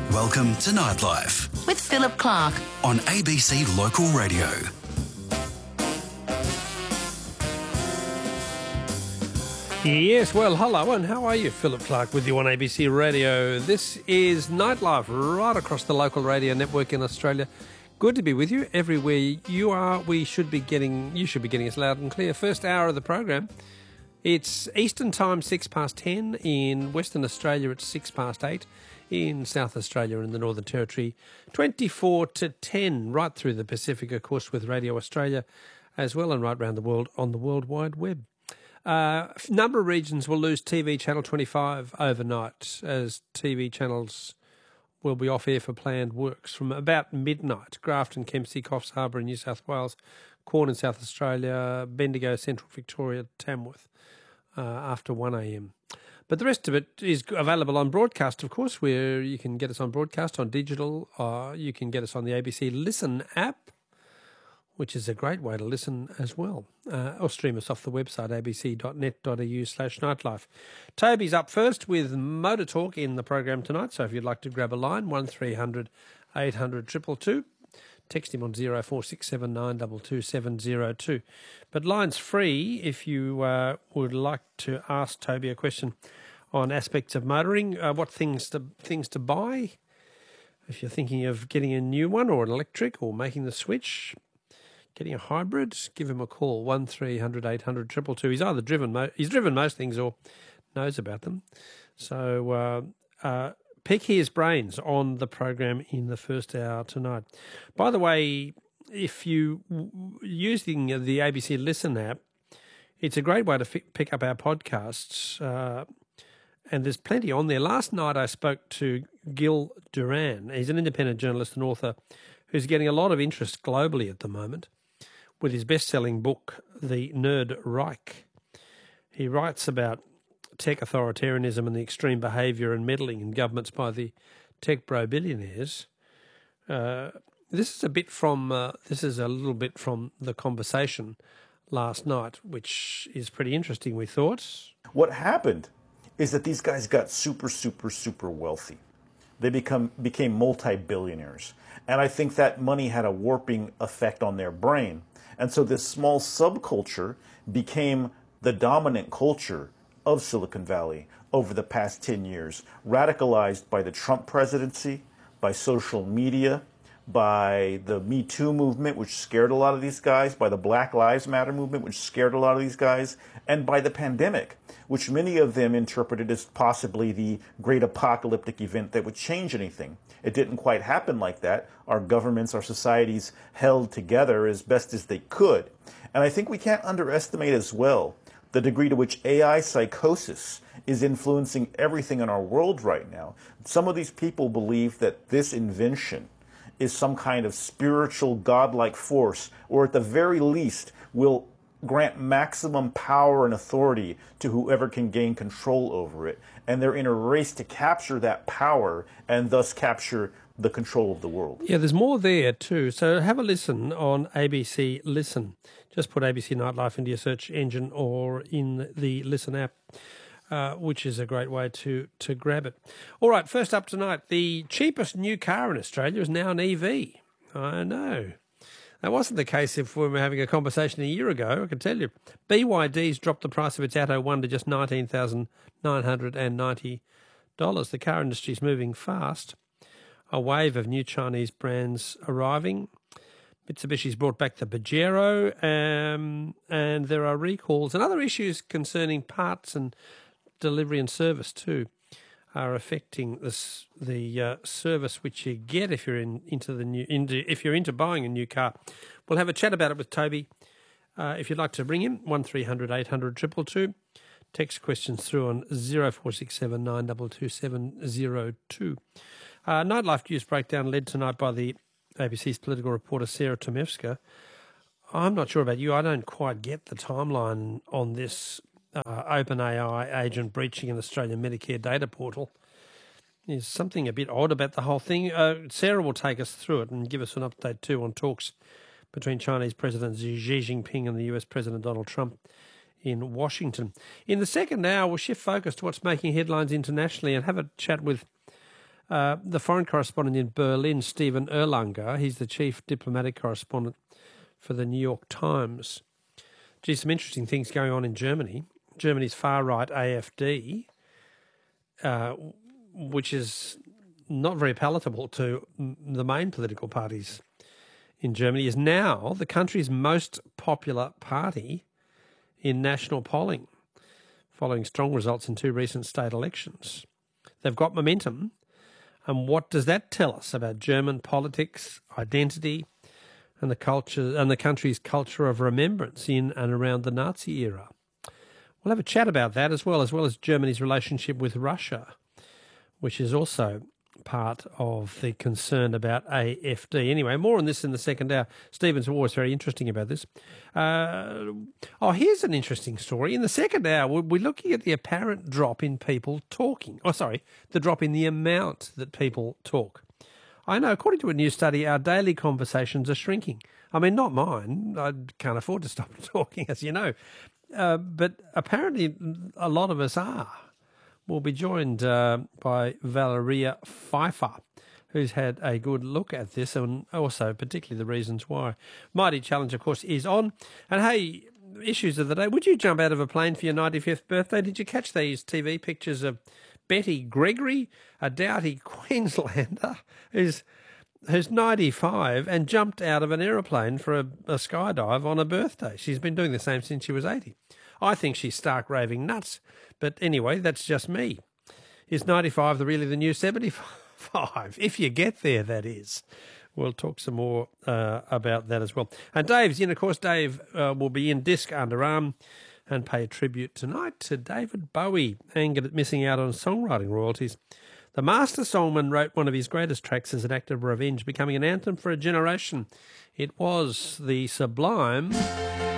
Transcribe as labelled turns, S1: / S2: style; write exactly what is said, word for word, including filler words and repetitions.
S1: Welcome to Nightlife
S2: with Philip Clark
S1: on A B C Local Radio.
S3: Yes, well, hello, and how are you? Philip Clark with you on A B C Radio. This is Nightlife right across the local radio network in Australia. Good to be with you everywhere you are. We should be getting, you should be getting us loud and clear. First hour of the program. It's Eastern Time, six past ten. In Western Australia, it's six past eight. In South Australia and the Northern Territory, twenty-four to ten, right through the Pacific, of course, with Radio Australia as well, and right around the world on the World Wide Web. Uh, a number of regions will lose T V Channel twenty-five overnight, as T V channels will be off air for planned works from about midnight. Grafton, Kempsey, Coffs Harbour in New South Wales, Quorn in South Australia, Bendigo, Central Victoria, Tamworth uh, after one a m. But the rest of it is available on broadcast, of course, where you can get us on broadcast, on digital, or you can get us on the A B C Listen app, which is a great way to listen as well, uh, or stream us off the website, abc.net.au slash nightlife. Toby's up first with Motor Talk in the program tonight, so if you'd like to grab a line, one three hundred eight hundred two two two. Text him on zero four six seven nine two two seven zero two. But line's free if you uh, would like to ask Toby a question on aspects of motoring, uh, what things to things to buy, if you're thinking of getting a new one or an electric or making the switch, getting a hybrid, give him a call, one three hundred eight hundred two two two. He's either driven, mo- he's driven most things or knows about them. So uh, uh, pick his brains on the program in the first hour tonight. By the way, if you using the A B C Listen app, it's a great way to f- pick up our podcasts, uh, and there's plenty on there. Last night I spoke to Gil Duran. He's an independent journalist and author who's getting a lot of interest globally at the moment with his best-selling book, The Nerd Reich. He writes about tech authoritarianism and the extreme behaviour and meddling in governments by the tech bro billionaires. Uh, this is a bit from, uh, this is a little bit from the conversation last night, which is pretty interesting, we thought.
S4: What happened is that these guys got super, super, super wealthy. They become became multi-billionaires. And I think that money had a warping effect on their brain. And so this small subculture became the dominant culture of Silicon Valley over the past ten years, radicalized by the Trump presidency, by social media, by the Me Too movement, which scared a lot of these guys, by the Black Lives Matter movement, which scared a lot of these guys, and by the pandemic, which many of them interpreted as possibly the great apocalyptic event that would change anything. It didn't quite happen like that. Our governments, our societies held together as best as they could. And I think we can't underestimate as well the degree to which A I psychosis is influencing everything in our world right now. Some of these people believe that this invention is some kind of spiritual godlike force, or at the very least will grant maximum power and authority to whoever can gain control over it. And they're in a race to capture that power and thus capture the control of the world.
S3: Yeah, there's more there too. So have a listen on A B C Listen. Just put A B C Nightlife into your search engine or in the Listen app, uh, which is a great way to, to grab it. All right, first up tonight, the cheapest new car in Australia is now an E V. I know. That wasn't the case if we were having a conversation a year ago, I can tell you. B Y D's dropped the price of its Atto one to just nineteen thousand nine hundred ninety dollars. The car industry is moving fast. A wave of new Chinese brands arriving. Mitsubishi's brought back the Pajero, um, and there are recalls and other issues concerning parts and delivery and service too are affecting this, the uh, service which you get if you're in into the new into if you're into buying a new car. We'll have a chat about it with Toby. Uh, if you'd like to bring him, one three hundred eight hundred two two two. Text questions through on zero four six seven nine two two seven zero two. Uh, Nightlife News Breakdown led tonight by the A B C's political reporter Sarah Tomevska. I'm not sure about you. I don't quite get the timeline on this uh, OpenAI agent breaching an Australian Medicare data portal. There's something a bit odd about the whole thing. Uh, Sarah will take us through it and give us an update too on talks between Chinese President Xi Jinping and the U S President Donald Trump in Washington. In the second hour, we'll shift focus to what's making headlines internationally and have a chat with Uh, the foreign correspondent in Berlin, Stephen Erlanger, he's the chief diplomatic correspondent for the New York Times. Gee, some interesting things going on in Germany. Germany's far-right A F D, uh, which is not very palatable to the main political parties in Germany, is now the country's most popular party in national polling, following strong results in two recent state elections. They've got momentum. And what does that tell us about German politics, identity, and the culture and the country's culture of remembrance in and around the Nazi era? We'll have a chat about that as well, as well as Germany's relationship with Russia, which is also part of the concern about A F D. Anyway, more on this in the second hour. Stephen's always very interesting about this. Uh, oh, here's an interesting story. In the second hour, we're looking at the apparent drop in people talking. Oh, sorry, the drop in the amount that people talk. I know, according to a new study, our daily conversations are shrinking. I mean, not mine. I can't afford to stop talking, as you know. Uh, but apparently a lot of us are. We'll be joined uh, by Valeria Pfeiffer, who's had a good look at this and also particularly the reasons why. Mighty Challenge, of course, is on. And hey, issues of the day. Would you jump out of a plane for your ninety-fifth birthday? Did you catch these T V pictures of Betty Gregory, a doughty Queenslander who's, who's ninety-five and jumped out of an aeroplane for a, a skydive on her birthday? She's been doing the same since she was eighty. I think she's stark raving nuts. But anyway, that's just me. Is ninety-five the really the new seventy-five? If you get there, that is. We'll talk some more uh, about that as well. And Dave's in, of course. Dave uh, will be in Disc Underarm and pay tribute tonight to David Bowie, angered at missing out on songwriting royalties. The master songman wrote one of his greatest tracks as an act of revenge, becoming an anthem for a generation. It was the sublime